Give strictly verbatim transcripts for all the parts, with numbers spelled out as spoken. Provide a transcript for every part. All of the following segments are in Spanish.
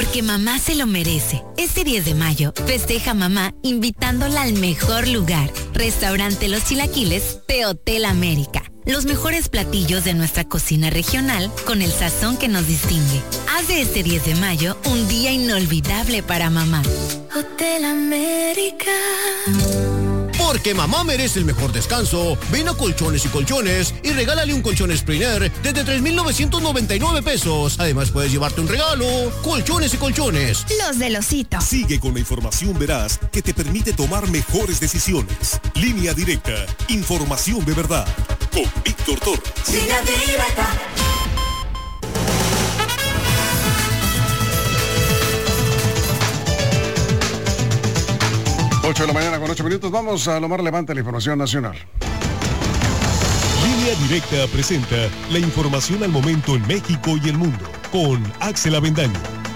Porque mamá se lo merece. Este diez de mayo, festeja a mamá invitándola al mejor lugar. Restaurante Los Chilaquiles de Hotel América. Los mejores platillos de nuestra cocina regional con el sazón que nos distingue. Haz de este diez de mayo un día inolvidable para mamá. Hotel América. Porque mamá merece el mejor descanso, ven a Colchones y Colchones y regálale un colchón Springer desde tres mil novecientos noventa y nueve pesos. Además puedes llevarte un regalo. Colchones y Colchones. Los del Osito. Sigue con la información veraz que te permite tomar mejores decisiones. Línea Directa. Información de verdad. Con Víctor Torres. Línea Directa. ocho de la mañana con ocho minutos. Vamos a lo más relevante de la información nacional. Línea Directa presenta la información al momento en México y el mundo con Axel Avendaño.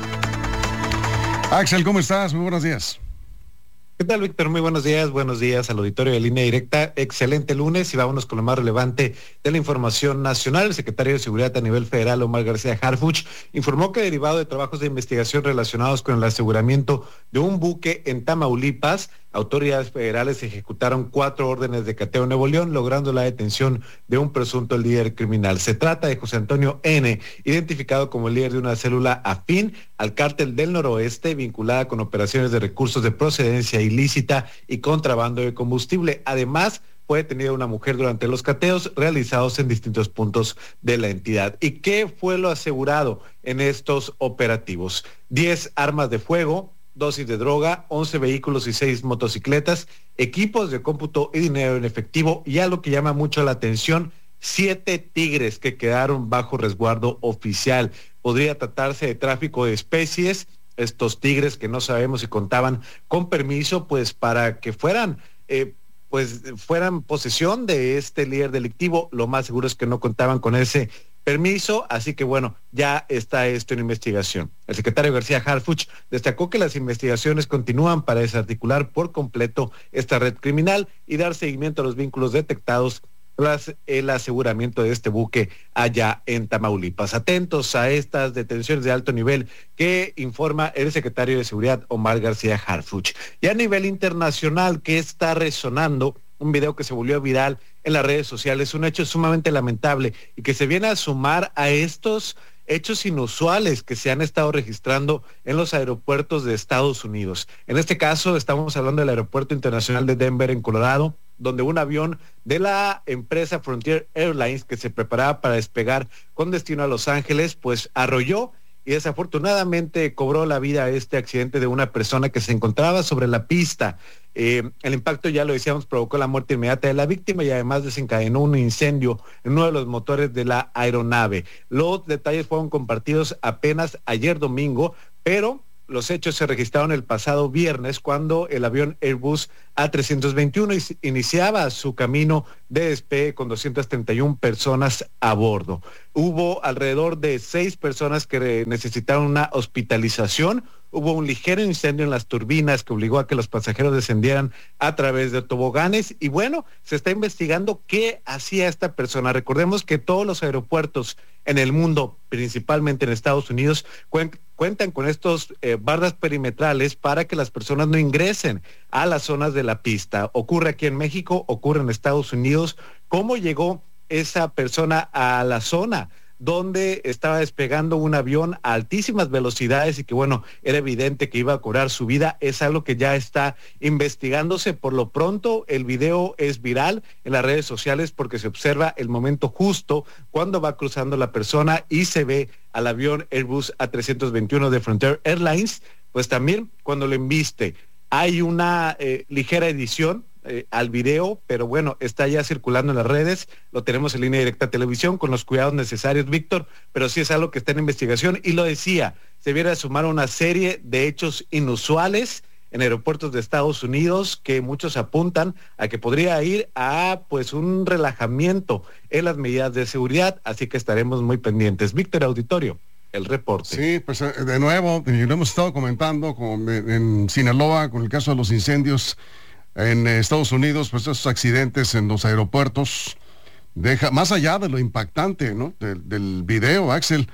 Axel, ¿cómo estás? Muy buenos días. ¿Qué tal, Víctor? Muy buenos días, buenos días al auditorio de Línea Directa. Excelente lunes y vámonos con lo más relevante de la información nacional. El secretario de Seguridad a nivel federal, Omar García Harfuch, informó que derivado de trabajos de investigación relacionados con el aseguramiento de un buque en Tamaulipas, autoridades federales ejecutaron cuatro órdenes de cateo en Nuevo León, logrando la detención de un presunto líder criminal. Se trata de José Antonio N., identificado como el líder de una célula afín al cártel del Noroeste, vinculada con operaciones de recursos de procedencia ilícita y contrabando de combustible. Además, fue detenida una mujer durante los cateos realizados en distintos puntos de la entidad. ¿Y qué fue lo asegurado en estos operativos? diez armas de fuego, dosis de droga, once vehículos y seis motocicletas, equipos de cómputo y dinero en efectivo, y algo que llama mucho la atención, siete tigres que quedaron bajo resguardo oficial. Podría tratarse de tráfico de especies, estos tigres que no sabemos si contaban con permiso, pues para que fueran, eh, pues fueran posesión de este líder delictivo. Lo más seguro es que no contaban con ese permiso, así que bueno, ya está esto en investigación. El secretario García Harfuch destacó que las investigaciones continúan para desarticular por completo esta red criminal y dar seguimiento a los vínculos detectados tras el aseguramiento de este buque allá en Tamaulipas. Atentos a estas detenciones de alto nivel que informa el secretario de Seguridad, Omar García Harfuch. Y a nivel internacional, ¿qué está resonando? Un video que se volvió viral en las redes sociales, un hecho sumamente lamentable y que se viene a sumar a estos hechos inusuales que se han estado registrando en los aeropuertos de Estados Unidos. En este caso estamos hablando del Aeropuerto Internacional de Denver en Colorado, donde un avión de la empresa Frontier Airlines que se preparaba para despegar con destino a Los Ángeles, pues arrolló y desafortunadamente cobró la vida a este accidente de una persona que se encontraba sobre la pista. Eh, el impacto, ya lo decíamos, provocó la muerte inmediata de la víctima y además desencadenó un incendio en uno de los motores de la aeronave. Los detalles fueron compartidos apenas ayer domingo, pero los hechos se registraron el pasado viernes cuando el avión Airbus A trescientos veintiuno iniciaba su camino de despegue con doscientas treinta y una personas a bordo. Hubo alrededor de seis personas que necesitaron una hospitalización. Hubo un ligero incendio en las turbinas que obligó a que los pasajeros descendieran a través de toboganes y bueno, se está investigando qué hacía esta persona. Recordemos que todos los aeropuertos en el mundo, principalmente en Estados Unidos, cuen- cuentan con estos eh, barras perimetrales para que las personas no ingresen a las zonas de la pista. Ocurre aquí en México, ocurre en Estados Unidos. ¿Cómo llegó esa persona a la zona donde estaba despegando un avión a altísimas velocidades y que bueno, era evidente que iba a cobrar su vida? Es algo que ya está investigándose. Por lo pronto el video es viral en las redes sociales porque se observa el momento justo cuando va cruzando la persona y se ve al avión Airbus A trescientos veintiuno de Frontier Airlines. Pues también cuando lo embiste hay una eh, ligera edición Eh, al video, pero bueno, está ya circulando en las redes, lo tenemos en Línea Directa Televisión con los cuidados necesarios, Víctor, pero sí es algo que está en investigación y lo decía, se viene a sumar una serie de hechos inusuales en aeropuertos de Estados Unidos que muchos apuntan a que podría ir a pues un relajamiento en las medidas de seguridad, así que estaremos muy pendientes. Víctor, auditorio, el reporte. Sí, pues de nuevo, y lo hemos estado comentando con, en Sinaloa con el caso de los incendios en Estados Unidos, pues esos accidentes en los aeropuertos, deja, más allá de lo impactante, ¿no?, del, del video, Axel,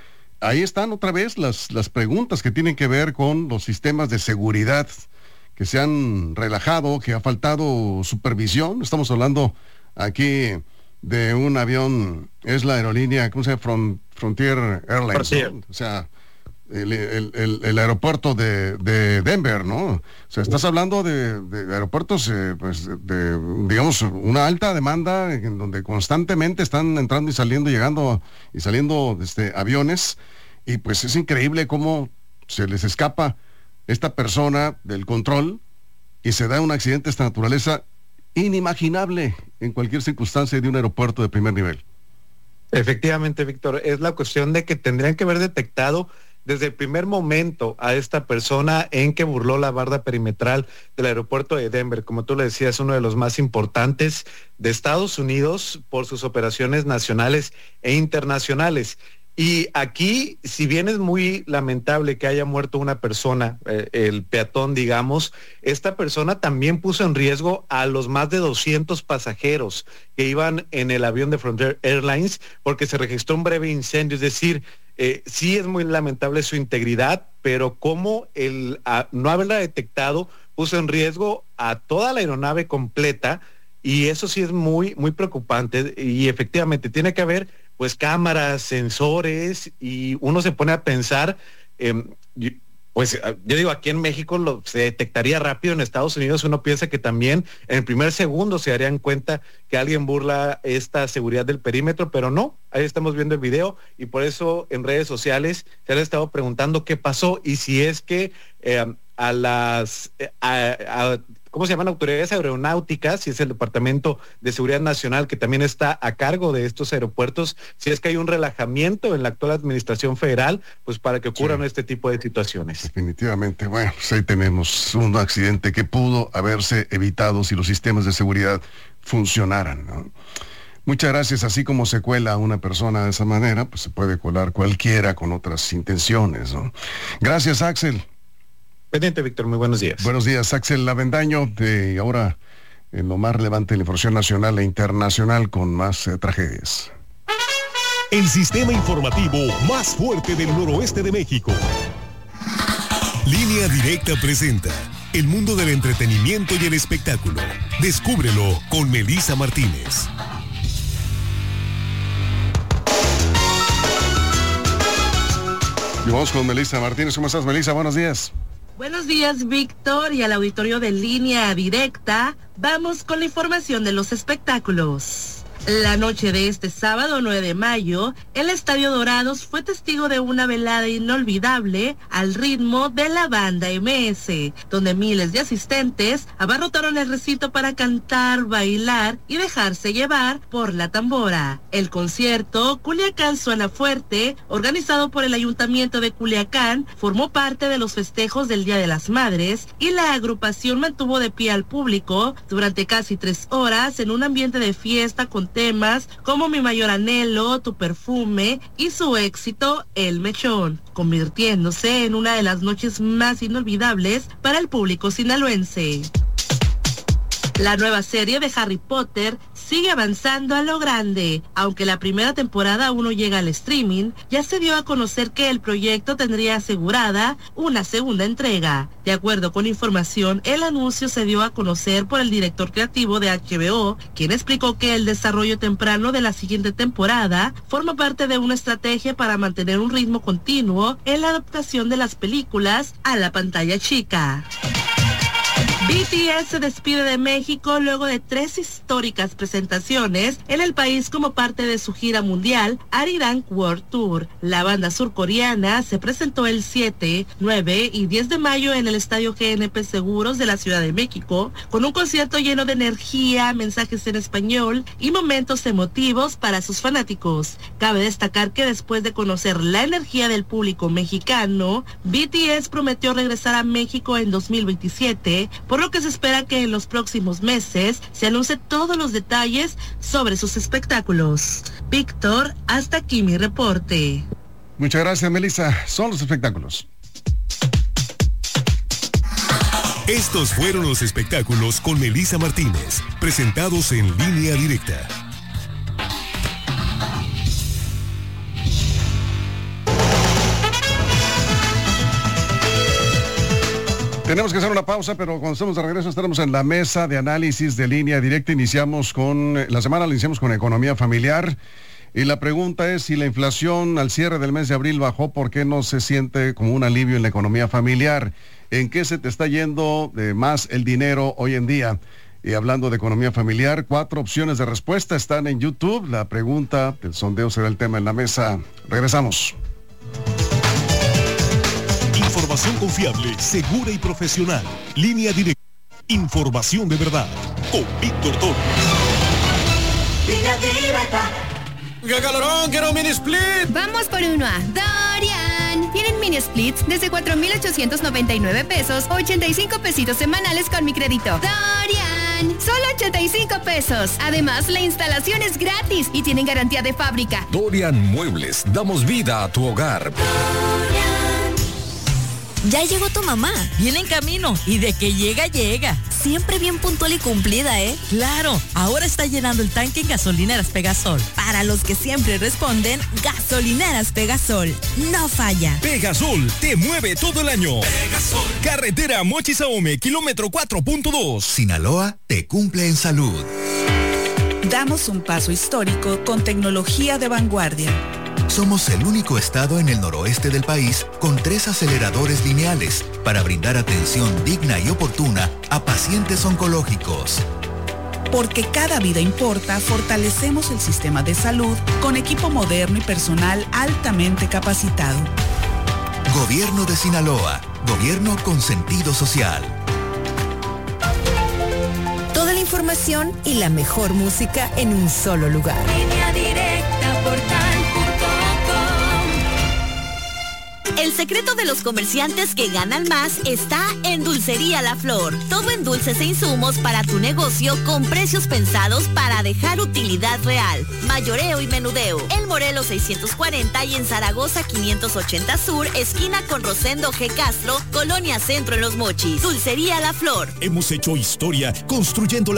ahí están otra vez las, las preguntas que tienen que ver con los sistemas de seguridad que se han relajado, que ha faltado supervisión. Estamos hablando aquí de un avión, es la aerolínea, ¿cómo se llama? Front, Frontier Airlines, ¿no? O sea, el, el, el, el aeropuerto de, de Denver, ¿no? O sea, estás hablando de, de aeropuertos, eh, pues, de, digamos, una alta demanda en donde constantemente están entrando y saliendo, llegando y saliendo este, aviones, y pues es increíble cómo se les escapa esta persona del control y se da un accidente de esta naturaleza inimaginable en cualquier circunstancia de un aeropuerto de primer nivel. Efectivamente, Víctor, es la cuestión de que tendrían que haber detectado desde el primer momento a esta persona en que burló la barda perimetral del aeropuerto de Denver. Como tú le decías, uno de los más importantes de Estados Unidos por sus operaciones nacionales e internacionales. Y aquí, si bien es muy lamentable que haya muerto una persona, eh, el peatón, digamos, esta persona también puso en riesgo a los más de doscientos pasajeros que iban en el avión de Frontier Airlines, porque se registró un breve incendio. Es decir, eh, sí es muy lamentable su integridad, pero como el a, no haberla detectado puso en riesgo a toda la aeronave completa, y eso sí es muy, muy preocupante. Y efectivamente tiene que haber pues cámaras, sensores, y uno se pone a pensar, eh, pues yo digo, aquí en México lo, se detectaría rápido. En Estados Unidos uno piensa que también en el primer segundo se darían cuenta que alguien burla esta seguridad del perímetro, pero no. Ahí estamos viendo el video, y por eso en redes sociales se han estado preguntando qué pasó, y si es que eh, a las... A, a, ¿cómo se llaman? Autoridades aeronáuticas, y es el Departamento de Seguridad Nacional que también está a cargo de estos aeropuertos, si es que hay un relajamiento en la actual administración federal, pues para que ocurran sí. este tipo de situaciones. Definitivamente. Bueno, pues ahí tenemos un accidente que pudo haberse evitado si los sistemas de seguridad funcionaran, ¿no? Muchas gracias. Así como se cuela una persona de esa manera, pues se puede colar cualquiera con otras intenciones, ¿no? Gracias, Axel. Pendiente, Víctor, muy buenos días. Buenos días, Axel Avendaño, de ahora en lo más relevante de la información nacional e internacional con más eh, tragedias. El sistema informativo más fuerte del noroeste de México. Línea Directa presenta el mundo del entretenimiento y el espectáculo. Descúbrelo con Melissa Martínez. Y vamos con Melissa Martínez. ¿Cómo estás, Melissa? Buenos días. Buenos días, Víctor, y al auditorio de Línea Directa. Vamos con la información de los espectáculos. La noche de este sábado nueve de mayo, el Estadio Dorados fue testigo de una velada inolvidable al ritmo de la banda eme ese, donde miles de asistentes abarrotaron el recinto para cantar, bailar y dejarse llevar por la tambora. El concierto Culiacán Suena Fuerte, organizado por el Ayuntamiento de Culiacán, formó parte de los festejos del Día de las Madres, y la agrupación mantuvo de pie al público durante casi tres horas en un ambiente de fiesta con temas como Mi Mayor Anhelo, Tu Perfume y su éxito El Mechón, convirtiéndose en una de las noches más inolvidables para el público sinaloense. La nueva serie de Harry Potter sigue avanzando a lo grande. Aunque la primera temporada aún no llega al streaming, ya se dio a conocer que el proyecto tendría asegurada una segunda entrega. De acuerdo con información, el anuncio se dio a conocer por el director creativo de H B O, quien explicó que el desarrollo temprano de la siguiente temporada forma parte de una estrategia para mantener un ritmo continuo en la adaptación de las películas a la pantalla chica. B T S se despide de México luego de tres históricas presentaciones en el país como parte de su gira mundial Arirang World Tour. La banda surcoreana se presentó el siete, nueve y diez de mayo en el estadio G N P Seguros de la Ciudad de México, con un concierto lleno de energía, mensajes en español y momentos emotivos para sus fanáticos. Cabe destacar que después de conocer la energía del público mexicano, B T S prometió regresar a México en dos mil veintisiete, por lo que se espera que en los próximos meses se anuncie todos los detalles sobre sus espectáculos. Víctor, hasta aquí mi reporte. Muchas gracias, Melissa. Son los espectáculos. Estos fueron los espectáculos con Melissa Martínez, presentados en Línea Directa. Tenemos que hacer una pausa, pero cuando estemos de regreso estaremos en la mesa de análisis de Línea Directa. Iniciamos con, la semana la iniciamos con economía familiar. Y la pregunta es, si la inflación al cierre del mes de abril bajó, ¿por qué no se siente como un alivio en la economía familiar? ¿En qué se te está yendo de más el dinero hoy en día? Y hablando de economía familiar, cuatro opciones de respuesta están en YouTube. La pregunta del sondeo será el tema en la mesa. Regresamos. Información confiable, segura y profesional. Línea Directa. Información de verdad. Con Víctor Torres. Línea Directa. ¡Qué calorón! ¡Quiero un mini split! Vamos por uno a Dorian. Tienen mini splits desde cuatro mil ochocientos noventa y nueve pesos, ochenta y cinco pesitos semanales con mi crédito. Dorian, solo ochenta y cinco pesos. Además, la instalación es gratis y tienen garantía de fábrica. Dorian Muebles, damos vida a tu hogar. Ya llegó tu mamá. Viene en camino y de que llega, llega. Siempre bien puntual y cumplida, ¿eh? Claro, ahora está llenando el tanque en Gasolineras Pegasol. Para los que siempre responden, Gasolineras Pegasol. No falla. Pegasol, te mueve todo el año. Pegasol. Carretera Mochis Ahome, kilómetro cuatro punto dos. Sinaloa te cumple en salud. Damos un paso histórico con tecnología de vanguardia. Somos el único estado en el noroeste del país con tres aceleradores lineales para brindar atención digna y oportuna a pacientes oncológicos. Porque cada vida importa, fortalecemos el sistema de salud con equipo moderno y personal altamente capacitado. Gobierno de Sinaloa, gobierno con sentido social. Toda la información y la mejor música en un solo lugar. Línea Directa, portal. El secreto de los comerciantes que ganan más está en Dulcería La Flor. Todo en dulces e insumos para tu negocio con precios pensados para dejar utilidad real. Mayoreo y menudeo. El Morelos seiscientos cuarenta y en Zaragoza quinientos ochenta Sur, esquina con Rosendo G. Castro, Colonia Centro en Los Mochis. Dulcería La Flor. Hemos hecho historia construyendo la